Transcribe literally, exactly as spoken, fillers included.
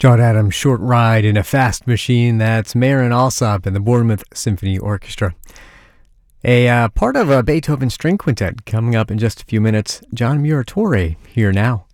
John Adams' Short Ride in a Fast Machine. That's Marin Alsop and the Bournemouth Symphony Orchestra. A uh, part of a Beethoven string quintet coming up in just a few minutes. John Muratori here now.